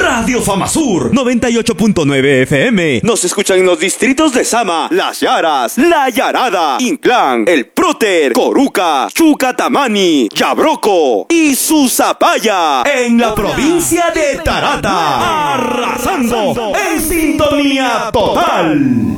Radio Fama Sur 98.9 FM. Nos escuchan en los distritos de Sama, Las Yaras, La Yarada, Inclán, El Próter, Coruca, Chucatamani, Yabroco y Susapaya, en la provincia de Tarata, arrasando en sintonía total.